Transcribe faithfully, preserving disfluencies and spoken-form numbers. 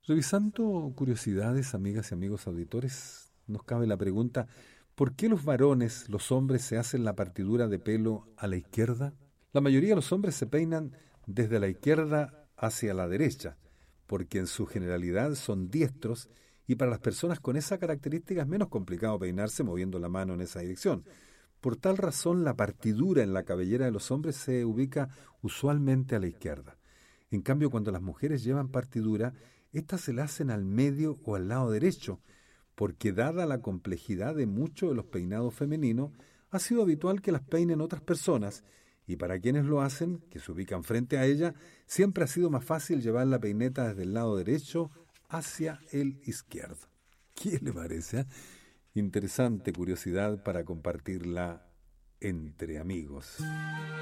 Revisando curiosidades, amigas y amigos auditores, nos cabe la pregunta, ¿por qué los varones, los hombres, se hacen la partidura de pelo a la izquierda? La mayoría de los hombres se peinan desde la izquierda hacia la derecha, porque en su generalidad son diestros y para las personas con esa característica es menos complicado peinarse moviendo la mano en esa dirección. Por tal razón, la partidura en la cabellera de los hombres se ubica usualmente a la izquierda. En cambio, cuando las mujeres llevan partidura, éstas se la hacen al medio o al lado derecho, porque dada la complejidad de muchos de los peinados femeninos, ha sido habitual que las peinen otras personas, y para quienes lo hacen, que se ubican frente a ella, siempre ha sido más fácil llevar la peineta desde el lado derecho hacia el izquierdo. ¿Qué le parece? eh? Interesante curiosidad para compartirla entre amigos.